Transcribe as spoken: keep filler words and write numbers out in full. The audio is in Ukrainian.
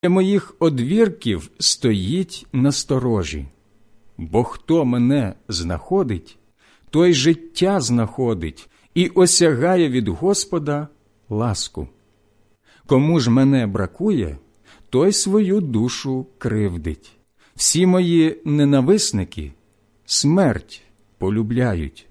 моїх одвірків стоїть на сторожі. Бо хто мене знаходить, той життя знаходить і осягає від Господа ласку. Кому ж мене бракує, той свою душу кривдить. Всі мої ненависники смерть полюбляють.